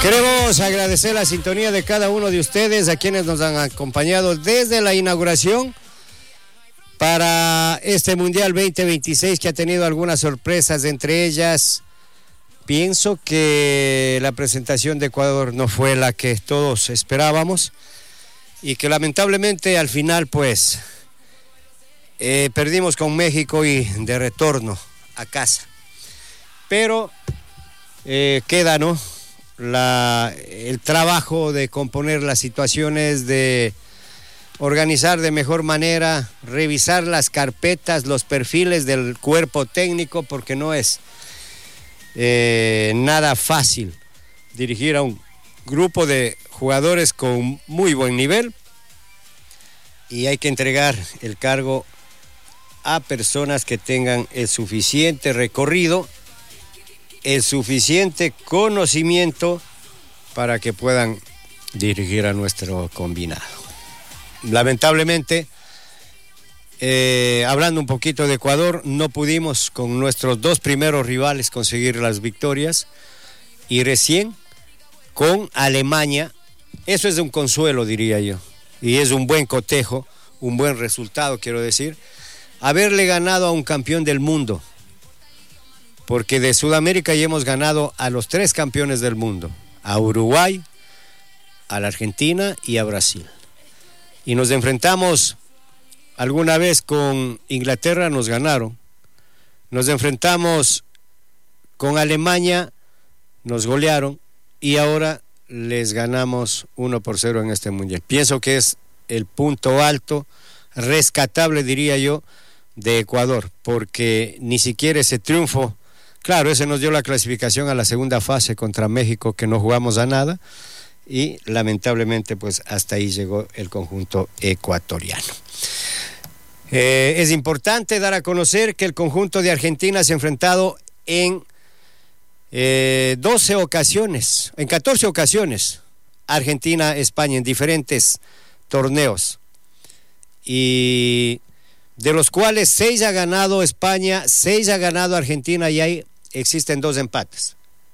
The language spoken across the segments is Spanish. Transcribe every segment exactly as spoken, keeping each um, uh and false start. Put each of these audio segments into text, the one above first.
Queremos agradecer la sintonía de cada uno de ustedes, a quienes nos han acompañado desde la inauguración para este Mundial veinte veintiséis, que ha tenido algunas sorpresas. Entre ellas, pienso que la presentación de Ecuador no fue la que todos esperábamos y que lamentablemente al final pues eh, perdimos con México y de retorno a casa. Pero eh, queda, ¿no?, La, el trabajo de componer las situaciones, de organizar de mejor manera, revisar las carpetas, los perfiles del cuerpo técnico, porque no es eh, nada fácil dirigir a un grupo de jugadores con muy buen nivel, y hay que entregar el cargo a personas que tengan el suficiente recorrido, el suficiente conocimiento para que puedan dirigir a nuestro combinado. Lamentablemente, eh, hablando un poquito de Ecuador, no pudimos con nuestros dos primeros rivales conseguir las victorias, y recién con Alemania, eso es un consuelo, diría yo, y es un buen cotejo, un buen resultado, quiero decir, haberle ganado a un campeón del mundo. Porque de Sudamérica ya hemos ganado a los tres campeones del mundo, a Uruguay, a la Argentina y a Brasil. Y nos enfrentamos alguna vez con Inglaterra, nos ganaron. Nos enfrentamos con Alemania, nos golearon, y ahora les ganamos uno por cero en este mundial. Pienso que es el punto alto, rescatable, diría yo, de Ecuador, porque ni siquiera ese triunfo. Claro, ese nos dio la clasificación a la segunda fase contra México, que no jugamos a nada, y lamentablemente pues hasta ahí llegó el conjunto ecuatoriano. Eh, es importante dar a conocer que el conjunto de Argentina se ha enfrentado en eh, doce ocasiones, en catorce ocasiones, Argentina-España, en diferentes torneos, y de los cuales seis ha ganado España, seis ha ganado Argentina, y hay existen dos empates.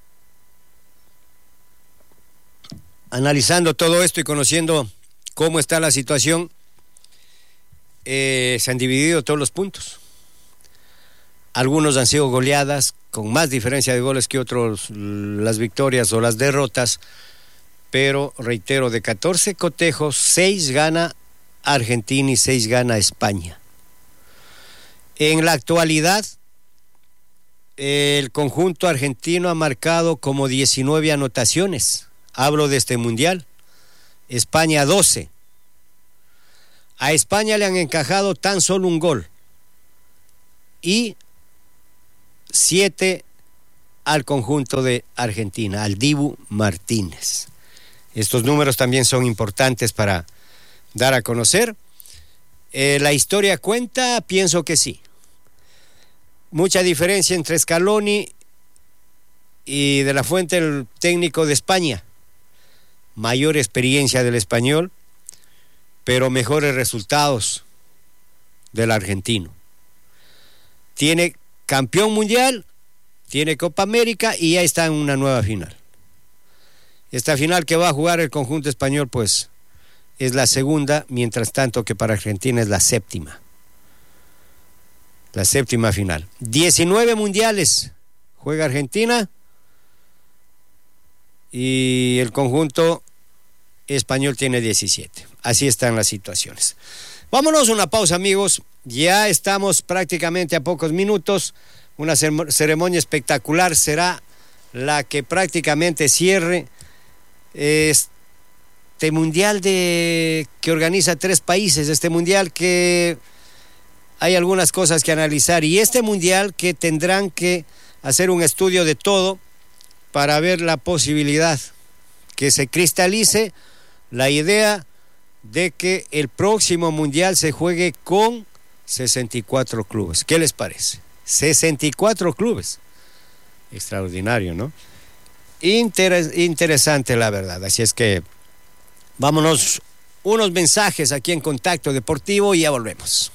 Analizando todo esto y conociendo cómo está la situación, eh, se han dividido todos los puntos. Algunos han sido goleadas con más diferencia de goles que otros, las victorias o las derrotas, pero reitero, de catorce cotejos, seis gana Argentina y seis gana España. En la actualidad, el conjunto argentino ha marcado como diecinueve anotaciones. Hablo de este mundial. España doce. A España le han encajado tan solo un gol. Y siete al conjunto de Argentina, al Dibu Martínez. Estos números también son importantes para dar a conocer. Eh, ¿La historia cuenta? Pienso que sí. Mucha diferencia entre Scaloni y De la Fuente, el técnico de España. Mayor experiencia del español, pero mejores resultados del argentino. Tiene campeón mundial, tiene Copa América y ya está en una nueva final. Esta final que va a jugar el conjunto español, pues, es la segunda, mientras tanto que para Argentina es la séptima. La séptima final. diecinueve mundiales juega Argentina y el conjunto español tiene diecisiete. Así están las situaciones. Vámonos a una pausa, amigos. Ya estamos prácticamente a pocos minutos. Una ceremonia espectacular será la que prácticamente cierre este mundial de que organiza tres países, este mundial que hay algunas cosas que analizar, y este mundial que tendrán que hacer un estudio de todo para ver la posibilidad que se cristalice la idea de que el próximo mundial se juegue con sesenta y cuatro clubes. ¿Qué les parece? sesenta y cuatro clubes. Extraordinario, ¿no? Interes- interesante, la verdad. Así es que vámonos unos mensajes aquí en Contacto Deportivo y ya volvemos.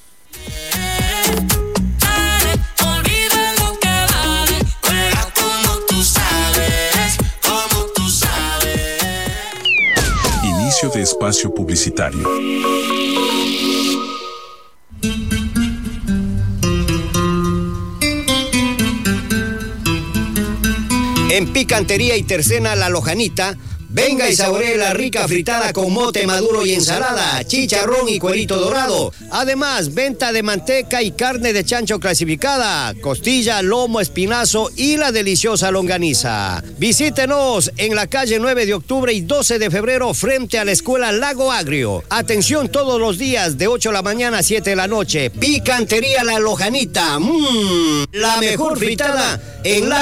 Olvida lo que vale, juega como tú sabes, como tú sabes. Inicio de espacio publicitario. En Picantería y Tercena La Lojanita, venga y saboree la rica fritada con mote maduro y ensalada, chicharrón y cuerito dorado. Además, venta de manteca y carne de chancho clasificada, costilla, lomo, espinazo y la deliciosa longaniza. Visítenos en la calle nueve de octubre y doce de febrero frente a la escuela Lago Agrio. Atención todos los días de ocho de la mañana a siete de la noche. Picantería La Lojanita. Mmm, la mejor fritada en la